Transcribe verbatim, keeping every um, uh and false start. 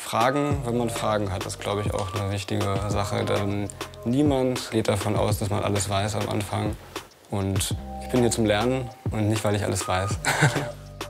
Fragen, wenn man Fragen hat, ist, glaube ich, auch eine wichtige Sache. Denn niemand geht davon aus, dass man alles weiß am Anfang. Und ich bin hier zum Lernen und nicht, weil ich alles weiß.